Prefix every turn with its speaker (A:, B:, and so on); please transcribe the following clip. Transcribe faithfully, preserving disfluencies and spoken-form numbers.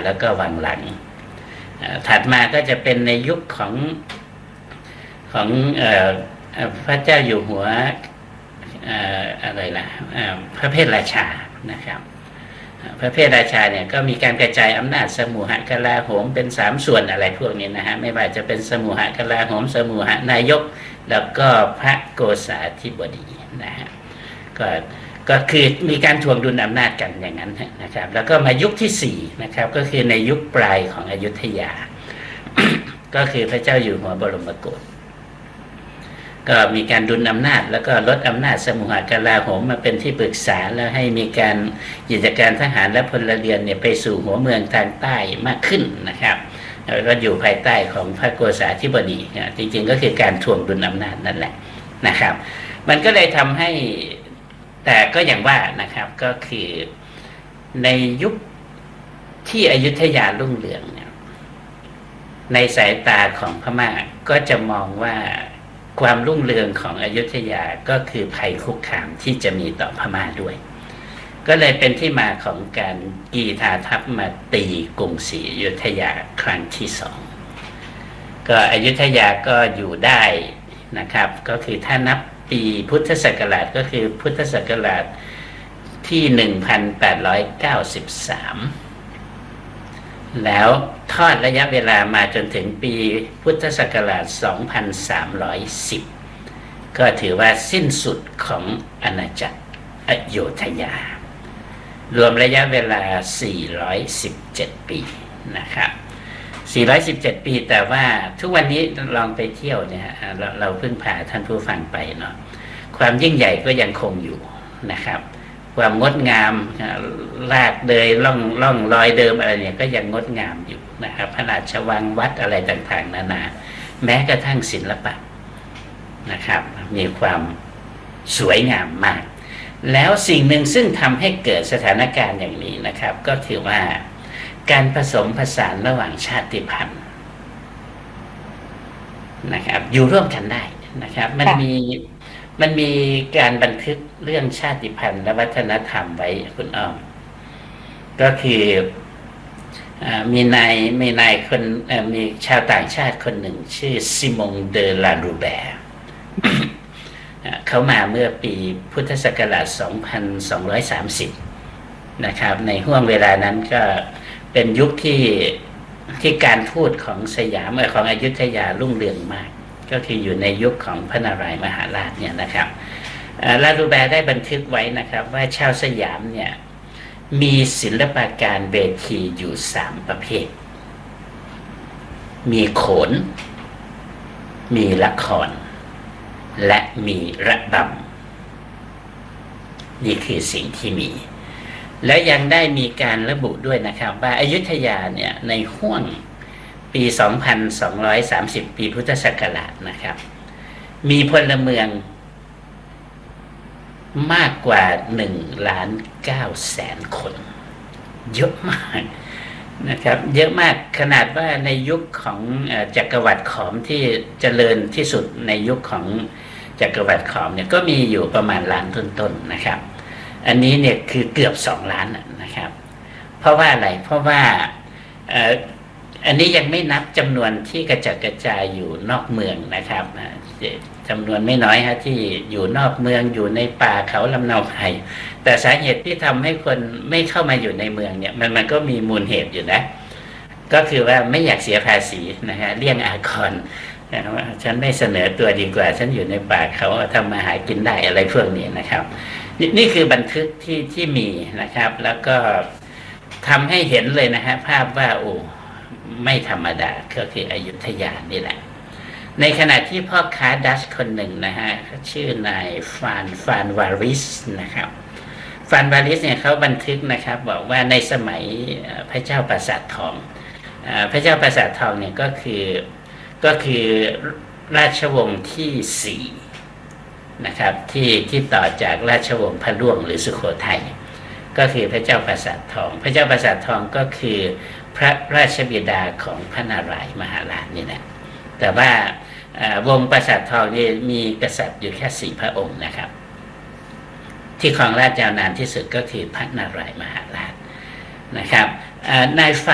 A: แล้วก็วังหลังถัดมาก็จะเป็นในยุคของของเอ่อพระเจ้าอยู่หัวอะไรล่ะพระเพทราชานะครับพระเพทราชาเนี่ยก็มีการกระจายอำนาจสมุหกลาโหมเป็นสามส่วนอะไรพวกนี้นะฮะไม่ว่าจะเป็นสมุหกลาโหมสมุหนายกแล้วก็พระโกษาธิบดีนะฮะก็ก็คือมีการทวงดุลอำนาจกันอย่างนั้นนะครับแล้วก็มายุคที่สี่นะครับก็คือในยุคปลายของอยุธยา ก็คือพระเจ้าอยู่หัวบรมโกศก็มีการดุลอำนาจแล้วก็ลดอำนาจสมุหกลาโหมมาเป็นที่ปรึกษาแล้วให้มีการกิจการทหารและพลเรือนเนี่ยไปสู่หัวเมืองทางใต้มากขึ้นนะครับแล้วก็อยู่ภายใต้ของพระโกษาธิบดีจริงๆก็คือการทวงดุลอำนาจนั่นแหละนะครับมันก็เลยทำให้แต่ก็อย่างว่านะครับก็คือในยุคที่อยุธยารุ่งเรืองเนี่ยในสายตาของพม่าก็จะมองว่าความรุ่งเรืองของอยุธยาก็คือภัยคุกคามที่จะมีต่อพม่าด้วยก็เลยเป็นที่มาของการกีฬาทัพมาตีกรุงศรีอยุธยาครั้งที่สองก็อยุธยาก็อยู่ได้นะครับก็คือถ้านับปีพุทธศักราชก็คือพุทธศักราชที่หนึ่งพันแปดร้อยเก้าสิบสามแล้วทอดระยะเวลามาจนถึงปีพุทธศักราชสองพันสามร้อยสิบก็ถือว่าสิ้นสุดของอาณาจักรอโยธยารวมระยะเวลาสี่ร้อยสิบเจ็ดปีนะครับสี่ร้อยสิบเจ็ดปีแต่ว่าทุกวันนี้ลองไปเที่ยวเนี่ยเราเราเพิ่งพาท่านผู้ฟังไปเนาะความยิ่งใหญ่ก็ยังคงอยู่นะครับความงดงามรากเดยล่องล่องรอยเดิมอะไรเนี่ยก็ยังงดงามอยู่นะครับพระราชวังวัดอะไรต่างๆนานาแม้กระทั่งศิลปะนะครับมีความสวยงามมากแล้วสิ่งหนึ่งซึ่งทำให้เกิดสถานการณ์อย่างนี้นะครับก็คือว่าการผสมผสานระหว่างชาติพันธุ์นะครับอยู่ร่วมกันได้นะครับมันมีมันมีการบันทึกเรื่องชาติพันธุ์และวัฒนธรรมไว้คุณอ้อมก็คือมีนายมีนายคนมีชาวต่างชาติคนหนึ่งชื่อซิมงเดอลารูแบร์ เขามาเมื่อปีพุทธศักราชสองพันสองร้อยสามสิบนะครับในห่วงเวลานั้นก็เป็นยุคที่ที่การทูตของสยามของอยุธยารุ่งเรืองมากก็คืออยู่ในยุคของพระนารายณ์มหาราชเนี่ยนะครับลารูแบร์ได้บันทึกไว้นะครับว่าชาวสยามเนี่ยมีศิลปการเวทีอยู่สามประเภทมีโขนมีละครและมีระบำนี่คือสิ่งที่มีและยังได้มีการระบุด้วยนะครับว่าอยุธยาเนี่ยในห้วงปีสองพันสองร้อยสามสิบปีพุทธศักราชนะครับมีพลเมืองมากกว่าหนึ่งล้านเก้าแสนคนเยอะมากนะครับเยอะมากขนาดว่าในยุคของจักรวรรดิขอมที่เจริญที่สุดในยุคของจักรวรรดิขอมเนี่ยก็มีอยู่ประมาณล้านต้นๆนะครับอันนี้เนี่ยคือเกือบสองล้านนะครับเพราะว่าอะไรเพราะว่าอันนี้ยังไม่นับจำนวนที่กระจัดกระจายอยู่นอกเมืองนะครับจำนวนไม่น้อยฮะที่อยู่นอกเมืองอยู่ในป่าเขาลำเนาไพรแต่สาเหตุที่ทำให้คนไม่เข้ามาอยู่ในเมืองเนี่ยมันมันก็มีมูลเหตุอยู่นะก็คือว่าไม่อยากเสียภาษีนะฮะเลี่ยงอากรว่าฉันไม่เสนอตัวดีกว่าฉันอยู่ในป่าเขาทำมาหากินได้อะไรพวกนี้นะครับนี่นี่คือบันทึกที่ที่มีนะครับแล้วก็ทำให้เห็นเลยนะฮะภาพว่าโอ้ไม่ธรรมดาก็คืออยุธยานี่แหละในขณะที่พ่อค้าดัชคนหนึ่งนะฮะชื่อนายฟานฟานวาริสนะครับฟานวาริสเนี่ยเขาบันทึกนะครับบอกว่าในสมัยพระเจ้าปราสาททองพระเจ้าปราสาททองเนี่ยก็คือก็คือราชวงศ์ที่สี่นะครับที่ที่ต่อจากราชวงศ์พระร่วงหรือสุโขทัยก็คือพระเจ้าปราสาททองพระเจ้าปราสาททองก็คือพระราชบิดาของพระนารายณ์มหาราชนี่แหละแต่ว่าวงปราสาททองนี่มีกษัตริย์อยู่แค่สี่พระองค์นะครับที่ครองราชยาวนานที่สุดก็คือพระนารายณ์มหาราชนะครับนายฟ